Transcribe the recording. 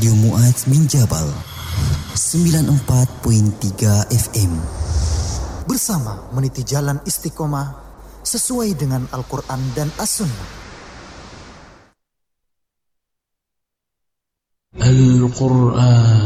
Radio Mu'adz bin Jabal 94.3 FM. Bersama meniti jalan istiqomah sesuai dengan Al-Quran dan As-Sunnah. Al-Quran